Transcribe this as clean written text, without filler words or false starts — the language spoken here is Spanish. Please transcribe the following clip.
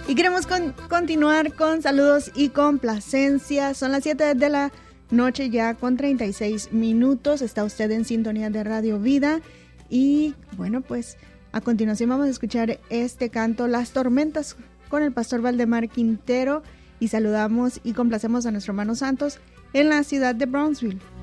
Y queremos continuar con saludos y complacencias. Son las 7 de la noche ya con 36 minutos. Está usted en sintonía de Radio Vida. Y bueno, pues a continuación vamos a escuchar este canto, Las Tormentas, con el pastor Valdemar Quintero. Y saludamos y complacemos a nuestro hermano Santos en la ciudad de Brownsville.